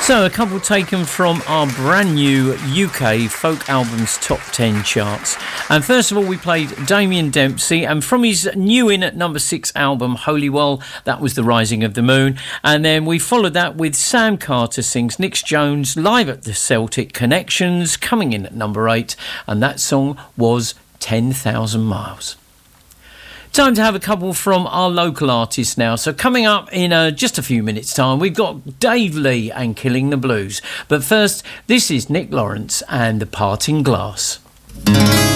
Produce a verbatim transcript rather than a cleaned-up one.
So, a couple taken from our brand new U K folk albums top ten charts. And first of all, we played Damien Dempsey, and from his new in at number six album, Holywell, that was The Rising of the Moon. And then we followed that with Sam Carter sings Nick Jones live at the Celtic Connections, coming in at number eight, and that song was ten thousand miles. Time to have a couple from our local artists now. So coming up in uh, just a few minutes' time, we've got Dave Lee and Killing the Blues. But first, this is Nick Lawrence and The Parting Glass.